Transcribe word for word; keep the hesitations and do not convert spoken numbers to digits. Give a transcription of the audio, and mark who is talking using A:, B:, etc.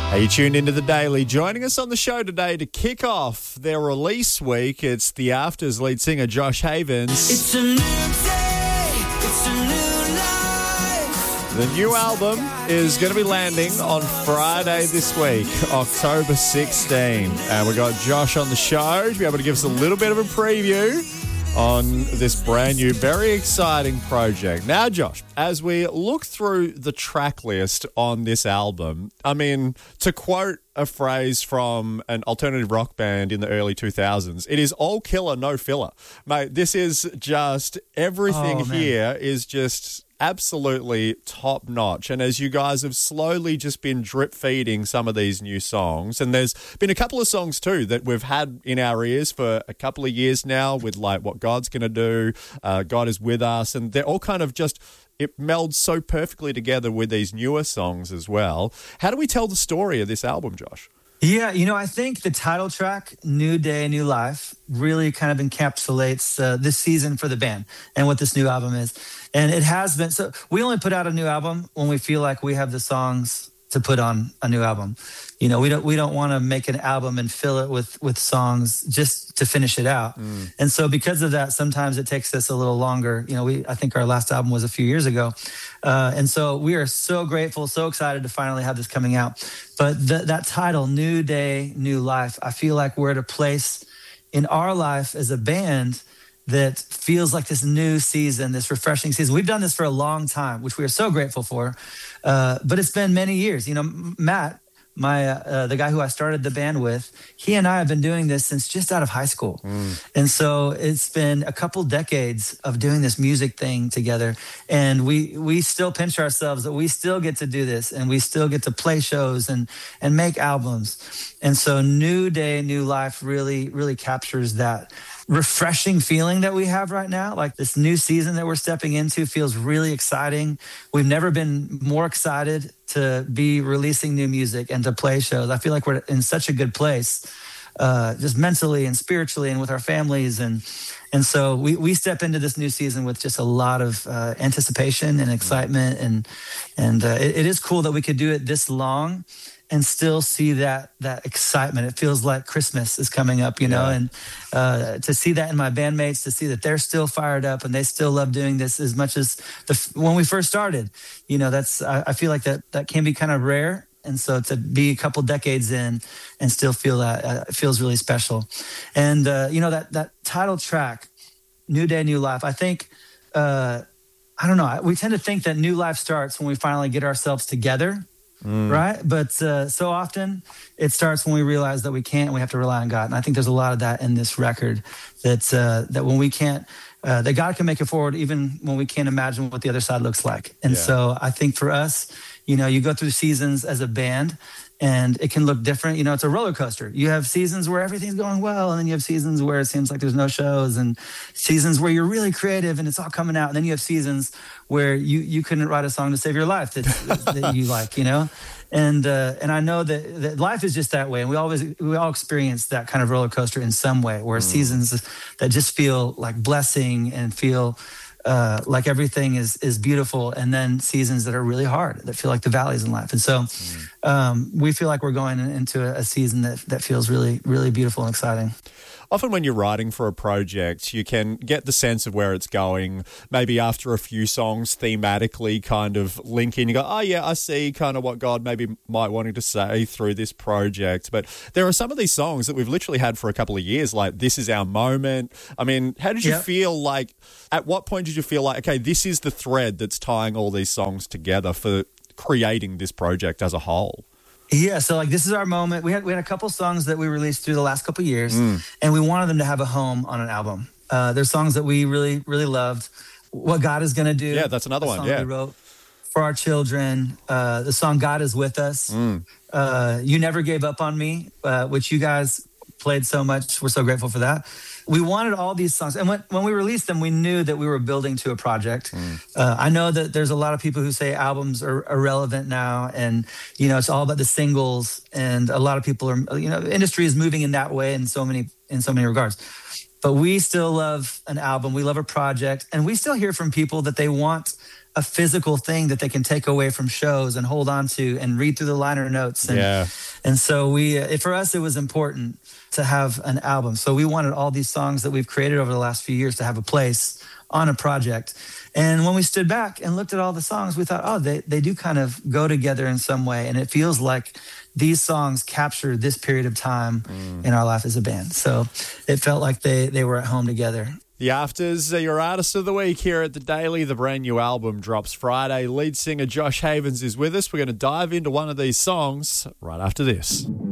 A: Hey, you tuned into The Daily. Joining us on the show today to kick off their release week, it's The Afters lead singer Josh Havens.
B: It's a new day, it's a new life.
A: The new album is going to be landing on Friday this week, October sixteenth. And we got Josh on the show to be able to give us a little bit of a preview on this brand new, very exciting project. Now, Josh, as we look through the track list on this album, I mean, to quote a phrase from an alternative rock band in the early two thousands, it is all killer, no filler. Mate, this is just, everything
C: Oh, man.
A: here is just absolutely top notch. And as you guys have slowly just been drip feeding some of these new songs, and there's been a couple of songs too that we've had in our ears for a couple of years now with like What God's Gonna Do, uh, God Is With Us, and they're all kind of just, it melds so perfectly together with these newer songs as well. How do we tell the story of this album, Josh?
C: Yeah, you know, I think the title track, New Day, New Life, really kind of encapsulates uh, this season for the band and what this new album is. And it has been, so we only put out a new album when we feel like we have the songs to put on a new album. You know, we don't we don't want to make an album and fill it with with songs just to finish it out. Mm. And so because of that, sometimes it takes us a little longer. You know, we I think our last album was a few years ago. Uh, and so we are so grateful, so excited to finally have this coming out. But th- that title, New Day, New Life, I feel like we're at a place in our life as a band that feels like this new season, this refreshing season. We've done this for a long time, which we are so grateful for. Uh, but it's been many years. You know, Matt, my uh, the guy who I started the band with, he and I have been doing this since just out of high school. Mm. And so it's been a couple decades of doing this music thing together. And we we still pinch ourselves that we still get to do this, and we still get to play shows and and make albums. And so New Day, New Life really, really captures that refreshing feeling that we have right now. Like this new season that we're stepping into feels really exciting. We've never been more excited to be releasing new music and to play shows. I feel like we're in such a good place, uh, just mentally and spiritually and with our families. And and so we, we step into this new season with just a lot of uh, anticipation and excitement. And, and uh, it, it is cool that we could do it this long and still see that that excitement. It feels like Christmas is coming up, you know,
A: Yeah.
C: and uh, to see that in my bandmates, to see that they're still fired up and they still love doing this as much as the when we first started, you know, that's I, I feel like that that can be kind of rare. And so to be a couple decades in and still feel that, uh, it feels really special. And, uh, you know, that that title track, New Day, New Life, I think, uh, I don't know, we tend to think that new life starts when we finally get ourselves together. Mm. Right. But uh, so often it starts when we realize that we can't, and we have to rely on God. And I think there's a lot of that in this record, that uh, that when we can't, uh, that God can make it forward even when we can't imagine what the other side looks like. And
A: Yeah.
C: so I think for us, you know, you go through seasons as a band and it can look different. You know, it's a roller coaster. You have seasons where everything's going well, and then you have seasons where it seems like there's no shows, and seasons where you're really creative and it's all coming out. And then you have seasons where you, you couldn't write a song to save your life that, that you like, you know? And uh, and I know that, that life is just that way. And we always, we all experience that kind of roller coaster in some way, where mm. seasons that just feel like blessing and feel uh, like everything is is beautiful, and then seasons that are really hard, that feel like the valleys in life. And so mm. um, we feel like we're going into a, a season that, that feels really, really beautiful and exciting.
A: Often when you're writing for a project, you can get the sense of where it's going. Maybe after a few songs thematically kind of link in, you go, oh yeah, I see kind of what God maybe might wanting to say through this project. But there are some of these songs that we've literally had for a couple of years, like This Is Our Moment. I mean, how did you
C: Yep.
A: feel like, at what point did you feel like, okay, this is the thread that's tying all these songs together for creating this project as a whole?
C: Yeah, so like This Is Our Moment. We had we had a couple songs that we released through the last couple of years, mm. and we wanted them to have a home on an album. Uh, there's songs that we really, really loved. What God Is Gonna Do.
A: Yeah, that's another one. Yeah,
C: we wrote for our children. Uh, the song God Is With Us. Mm. Uh, You Never Gave Up on Me, uh, which you guys played so much. We're so grateful for that. We wanted all these songs. And when, when we released them, we knew that we were building to a project. Mm. Uh, I know that there's a lot of people who say albums are irrelevant now. And, you know, it's all about the singles. And a lot of people are, you know, the industry is moving in that way in so many, in so many regards. But we still love an album. We love a project. And we still hear from people that they want a physical thing that they can take away from shows and hold on to and read through the liner notes. And,
A: Yeah.
C: and so we, uh, for us, it was important to have an album. So we wanted all these songs that we've created over the last few years to have a place on a project. And when we stood back and looked at all the songs, we thought, oh, they, they do kind of go together in some way. And it feels like these songs capture this period of time mm. in our life as a band. So it felt like they, they were at home together.
A: The Afters are your artist of the week here at The Daily. The brand new album drops Friday. Lead singer Josh Havens is with us. We're going to dive into one of these songs right after this.